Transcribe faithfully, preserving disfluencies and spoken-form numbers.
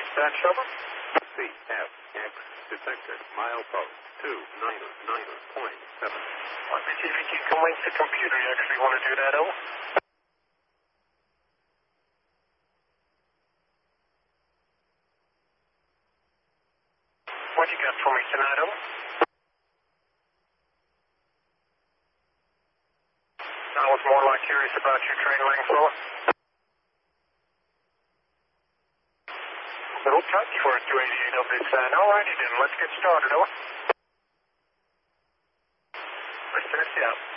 Dispatch over. C F X detected. Milepost two nine nine point seven. Let me see if you can link the computer. You actually want to do that, over? What you got for me tonight, over? I was more like curious about your train length, over. Little touch for a two eighty-eight of this sign. Alrighty then, let's get started, over. Let's finish out.